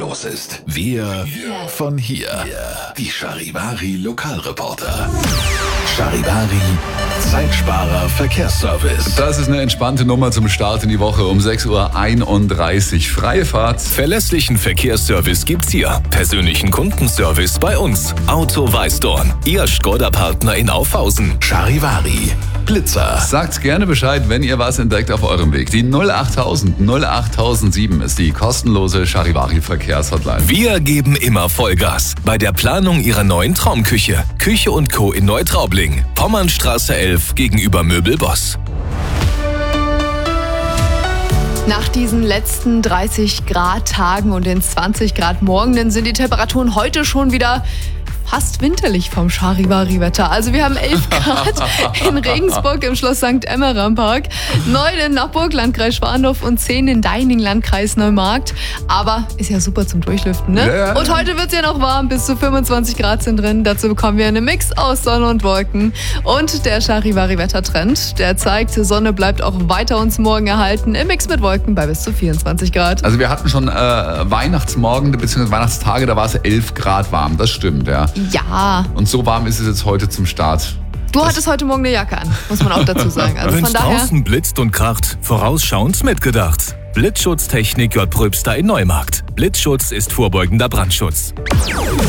los ist. Wir von hier. Die Charivari Lokalreporter. Charivari Zeitsparer Verkehrsservice. Das ist eine entspannte Nummer zum Start in die Woche um 6:31 Uhr. Freie Fahrt. Verlässlichen Verkehrsservice gibt's hier. Persönlichen Kundenservice bei uns. Auto Weißdorn. Ihr Škoda-Partner in Aufhausen. Charivari Blitzer. Sagt gerne Bescheid, wenn ihr was entdeckt auf eurem Weg. Die 08000 08007 ist die kostenlose Charivari Verkehrshotline. Wir geben immer Vollgas bei der Planung Ihrer neuen Traumküche. Küche & Co. in Neutraubling. Pommernstraße 11 gegenüber Möbelboss. Nach diesen letzten 30 Grad Tagen und den 20 Grad Morgenen sind die Temperaturen heute schon wieder fast winterlich vom Charivari-Wetter. Also wir haben 11 Grad in Regensburg im Schloss St. Emmerer im Park, 9 in Nappburg, Landkreis Schwandorf und 10 in Deining, Landkreis Neumarkt. Aber ist ja super zum Durchlüften, ne? Ja. Und heute wird es ja noch warm, bis zu 25 Grad sind drin. Dazu bekommen wir einen Mix aus Sonne und Wolken. Und der Charivari-Wettertrend, der zeigt, Sonne bleibt auch weiter uns morgen erhalten, im Mix mit Wolken bei bis zu 24 Grad. Also wir hatten schon Weihnachtsmorgen bzw. Weihnachtstage, da war es 11 Grad warm. Das stimmt, ja. Ja. Und so warm ist es jetzt heute zum Start. Du hattest heute Morgen eine Jacke an, muss man auch dazu sagen. Also Wenn's von daher draußen blitzt und kracht, vorausschauend mitgedacht. Blitzschutztechnik J. Pröbster in Neumarkt. Blitzschutz ist vorbeugender Brandschutz.